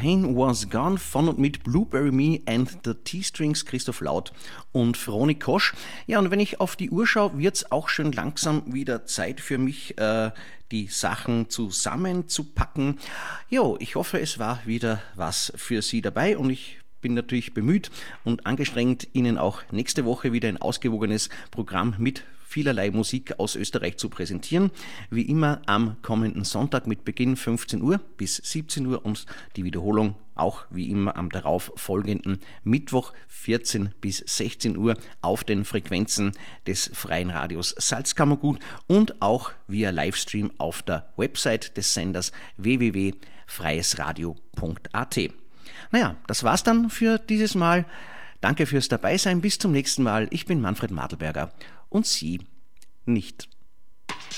Pain Was Gone von und mit Blueberry Me and the T-Strings, Christoph Laut und Veronique Kosch. Ja, und wenn ich auf die Uhr schaue, wird es auch schon langsam wieder Zeit für mich, die Sachen zusammenzupacken. Jo, ich hoffe, es war wieder was für Sie dabei und ich bin natürlich bemüht und angestrengt, Ihnen auch nächste Woche wieder ein ausgewogenes Programm mit vielerlei Musik aus Österreich zu präsentieren. Wie immer am kommenden Sonntag mit Beginn 15 Uhr bis 17 Uhr und die Wiederholung auch wie immer am darauf folgenden Mittwoch 14 bis 16 Uhr auf den Frequenzen des Freien Radios Salzkammergut und auch via Livestream auf der Website des Senders www.freiesradio.at. Naja, das war's dann für dieses Mal. Danke fürs Dabeisein. Bis zum nächsten Mal. Ich bin Manfred Madelberger und Sie nicht.